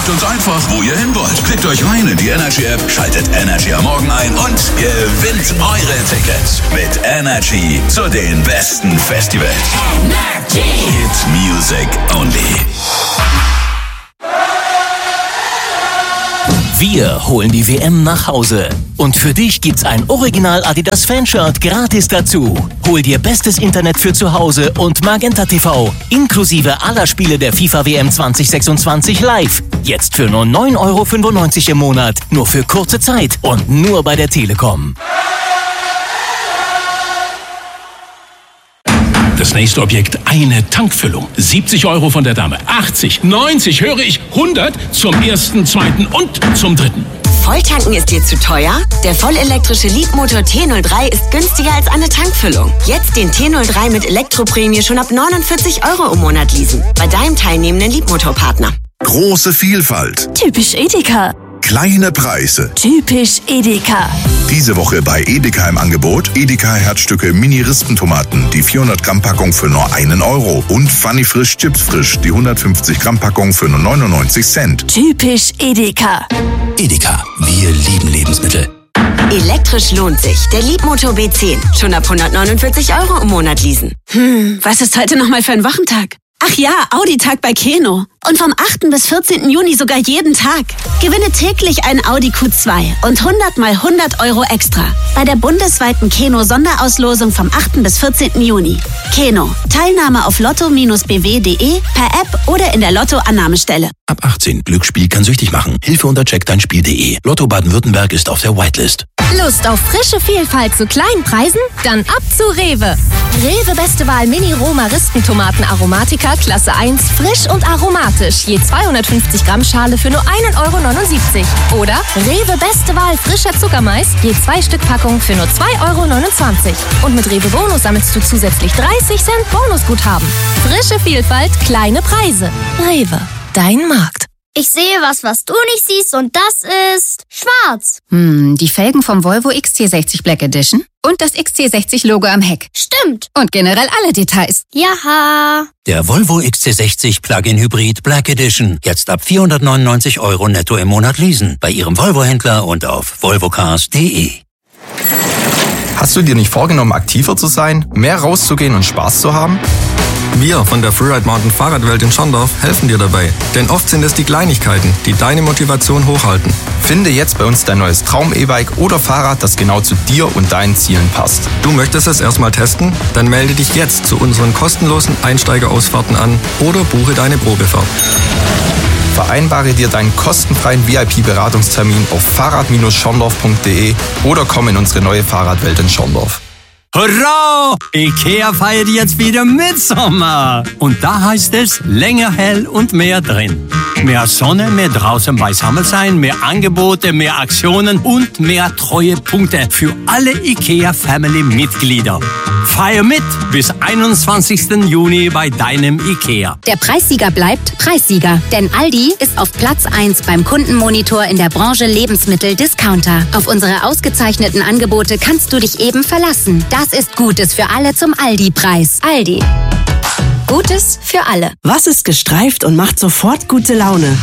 Sagt uns einfach, wo ihr hin wollt. Klickt euch rein in die Energy App, schaltet Energy am Morgen ein und gewinnt eure Tickets mit Energy zu den besten Festivals. Energy. Hit Music Only. Wir holen die WM nach Hause. Und für dich gibt's ein Original Adidas Fanshirt gratis dazu. Hol dir bestes Internet für zu Hause und Magenta TV, inklusive aller Spiele der FIFA WM 2026 live. Jetzt für nur 9,95 € im Monat. Nur für kurze Zeit und nur bei der Telekom. Das nächste Objekt, eine Tankfüllung. 70 € von der Dame. 80, 90, höre ich, 100 zum ersten, zweiten und zum dritten. Volltanken ist dir zu teuer? Der vollelektrische Leapmotor T03 ist günstiger als eine Tankfüllung. Jetzt den T03 mit Elektroprämie schon ab 49 € im Monat leasen. Bei deinem teilnehmenden Leapmotor-Partner. Große Vielfalt. Typisch Edeka. Kleine Preise. Typisch Edeka. Diese Woche bei Edeka im Angebot Edeka Herzstücke Mini-Rispentomaten, die 400 Gramm Packung für nur 1 € und Funny Frisch Chips Frisch, die 150 Gramm Packung für nur 99 Cent. Typisch Edeka. Edeka, wir lieben Lebensmittel. Elektrisch lohnt sich. Der Leapmotor B10. Schon ab 149 € im Monat leasen. Was ist heute nochmal für ein Wochentag? Ach ja, Audi-Tag bei Keno. Und vom 8. bis 14. Juni sogar jeden Tag. Gewinne täglich einen Audi Q2 und 100 mal 100 € extra. Bei der bundesweiten Keno-Sonderauslosung vom 8. bis 14. Juni. Keno. Teilnahme auf lotto-bw.de, per App oder in der Lotto-Annahmestelle. Ab 18. Glücksspiel kann süchtig machen. Hilfe unter checkdeinspiel.de. Lotto Baden-Württemberg ist auf der Whitelist. Lust auf frische Vielfalt zu kleinen Preisen? Dann ab zu Rewe. Rewe Beste Wahl Mini-Roma-Rispentomaten Aromatica Klasse 1, frisch und aromatisch. Je 250 Gramm Schale für nur 1,79 €. Oder Rewe Beste Wahl frischer Zuckermais, je 2 Stück Packung für nur 2,29 €. Und mit Rewe Bonus sammelst du zusätzlich 30 Cent Bonusguthaben. Frische Vielfalt, kleine Preise. Rewe, dein Markt. Ich sehe was du nicht siehst und das ist schwarz. Die Felgen vom Volvo XC60 Black Edition und das XC60-Logo am Heck. Stimmt. Und generell alle Details. Jaha. Der Volvo XC60 Plug-in Hybrid Black Edition. Jetzt ab 499 € netto im Monat leasen. Bei Ihrem Volvo-Händler und auf volvocars.de. Hast du dir nicht vorgenommen, aktiver zu sein, mehr rauszugehen und Spaß zu haben? Wir von der Freeride Mountain Fahrradwelt in Schorndorf helfen dir dabei. Denn oft sind es die Kleinigkeiten, die deine Motivation hochhalten. Finde jetzt bei uns dein neues Traum-E-Bike oder Fahrrad, das genau zu dir und deinen Zielen passt. Du möchtest es erstmal testen? Dann melde dich jetzt zu unseren kostenlosen Einsteigerausfahrten an oder buche deine Probefahrt. Vereinbare dir deinen kostenfreien VIP-Beratungstermin auf fahrrad-schorndorf.de oder komm in unsere neue Fahrradwelt in Schorndorf. Hurra! IKEA feiert jetzt wieder Mitsommer. Und da heißt es, länger hell und mehr drin. Mehr Sonne, mehr draußen beisammen sein, mehr Angebote, mehr Aktionen und mehr Treuepunkte für alle IKEA-Family-Mitglieder. Feier mit bis 21. Juni bei deinem IKEA. Der Preissieger bleibt Preissieger. Denn Aldi ist auf Platz 1 beim Kundenmonitor in der Branche Lebensmittel-Discounter. Auf unsere ausgezeichneten Angebote kannst du dich eben verlassen. Das ist Gutes für alle zum Aldi-Preis. Aldi. Gutes für alle. Was ist gestreift und macht sofort gute Laune?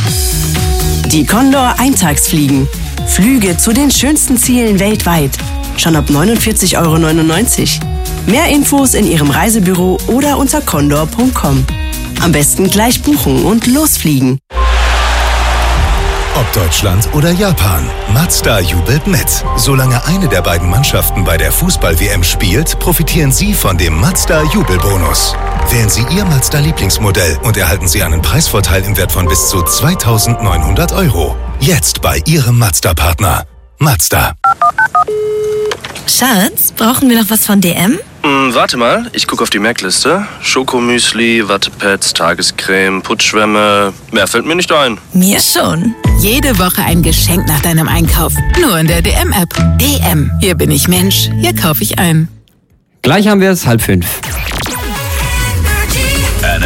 Die Condor Eintagsfliegen. Flüge zu den schönsten Zielen weltweit. Schon ab 49,99 €. Mehr Infos in Ihrem Reisebüro oder unter condor.com. Am besten gleich buchen und losfliegen. Ob Deutschland oder Japan, Mazda jubelt mit. Solange eine der beiden Mannschaften bei der Fußball-WM spielt, profitieren Sie von dem Mazda-Jubelbonus. Wählen Sie Ihr Mazda-Lieblingsmodell und erhalten Sie einen Preisvorteil im Wert von bis zu 2.900 €. Jetzt bei Ihrem Mazda-Partner. Mazda. Schatz, brauchen wir noch was von DM? Warte mal, ich gucke auf die Merkliste. Schokomüsli, Wattepads, Tagescreme, Putzschwämme. Mehr fällt mir nicht ein. Mir schon. Jede Woche ein Geschenk nach deinem Einkauf. Nur in der DM-App. DM. Hier bin ich Mensch. Hier kaufe ich ein. Gleich haben wir es 4:30.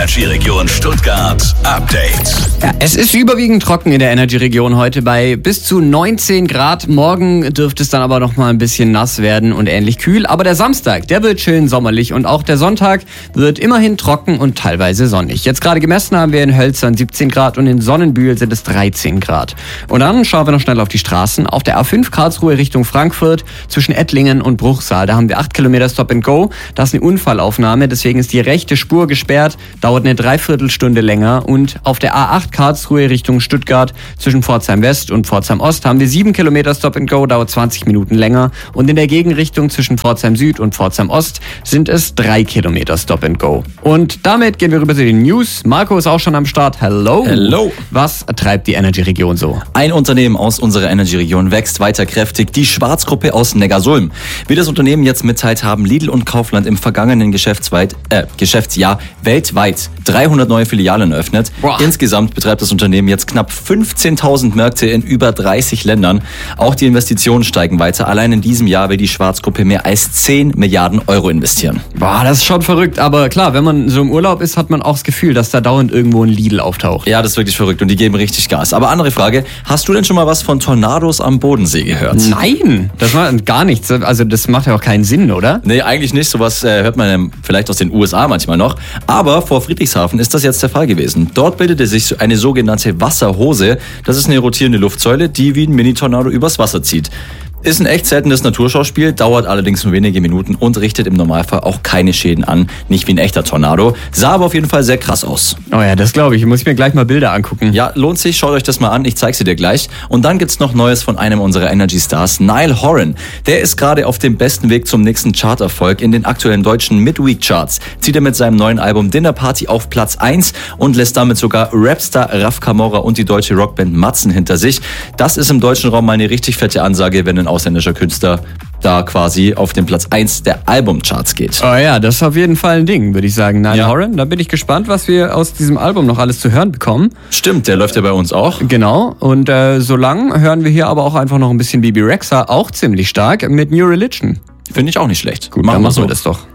Energy-Region Stuttgart Update. Ja, es ist überwiegend trocken in der Energy-Region heute bei bis zu 19 Grad. Morgen dürfte es dann aber noch mal ein bisschen nass werden und ähnlich kühl. Aber der Samstag, der wird schön sommerlich und auch der Sonntag wird immerhin trocken und teilweise sonnig. Jetzt gerade gemessen haben wir in Hölzern 17 Grad und in Sonnenbühl sind es 13 Grad. Und dann schauen wir noch schnell auf die Straßen. Auf der A5 Karlsruhe Richtung Frankfurt zwischen Ettlingen und Bruchsal. Da haben wir 8 Kilometer Stop and Go. Das ist eine Unfallaufnahme, deswegen ist die rechte Spur gesperrt. Dauert eine Dreiviertelstunde länger. Und auf der A8 Karlsruhe Richtung Stuttgart zwischen Pforzheim West und Pforzheim Ost haben wir 7 Kilometer Stop and Go. Dauert 20 Minuten länger. Und in der Gegenrichtung zwischen Pforzheim Süd und Pforzheim Ost sind es 3 Kilometer Stop and Go. Und damit gehen wir rüber zu den News. Marco ist auch schon am Start. Hello. Hello. Was treibt die Energy-Region so? Ein Unternehmen aus unserer Energy-Region wächst weiter kräftig. Die Schwarzgruppe aus Neckarsulm. Wie das Unternehmen jetzt mitteilt, haben Lidl und Kaufland im vergangenen Geschäftsjahr weltweit 300 neue Filialen eröffnet. Wow. Insgesamt betreibt das Unternehmen jetzt knapp 15.000 Märkte in über 30 Ländern. Auch die Investitionen steigen weiter. Allein in diesem Jahr will die Schwarzgruppe mehr als 10 Milliarden Euro investieren. Boah, das ist schon verrückt. Aber klar, wenn man so im Urlaub ist, hat man auch das Gefühl, dass da dauernd irgendwo ein Lidl auftaucht. Ja, das ist wirklich verrückt und die geben richtig Gas. Aber andere Frage, hast du denn schon mal was von Tornados am Bodensee gehört? Nein, das macht gar nichts. Also das macht ja auch keinen Sinn, oder? Nee, eigentlich nicht. Sowas hört man vielleicht aus den USA manchmal noch. Aber vor Friedrichshafen ist das jetzt der Fall gewesen. Dort bildete sich eine sogenannte Wasserhose. Das ist eine rotierende Luftsäule, die wie ein Mini-Tornado übers Wasser zieht. Ist ein echt seltenes Naturschauspiel, dauert allerdings nur wenige Minuten und richtet im Normalfall auch keine Schäden an. Nicht wie ein echter Tornado. Sah aber auf jeden Fall sehr krass aus. Oh ja, das glaube ich. Muss ich mir gleich mal Bilder angucken. Ja, lohnt sich. Schaut euch das mal an. Ich zeige sie dir gleich. Und dann gibt's noch Neues von einem unserer Energy-Stars, Niall Horan. Der ist gerade auf dem besten Weg zum nächsten Charterfolg. In den aktuellen deutschen Midweek-Charts zieht er mit seinem neuen Album Dinner Party auf Platz 1 und lässt damit sogar Rapstar Raf Camora und die deutsche Rockband Matzen hinter sich. Das ist im deutschen Raum mal eine richtig fette Ansage, wenn ein ausländischer Künstler da quasi auf den Platz 1 der Albumcharts geht. Oh ja, das ist auf jeden Fall ein Ding, würde ich sagen. Niall Horan, da bin ich gespannt, was wir aus diesem Album noch alles zu hören bekommen. Stimmt, der läuft ja bei uns auch. Genau, und so lang hören wir hier aber auch einfach noch ein bisschen Bebe Rexha, auch ziemlich stark, mit New Religion. Finde ich auch nicht schlecht. Gut, dann machen wir das doch.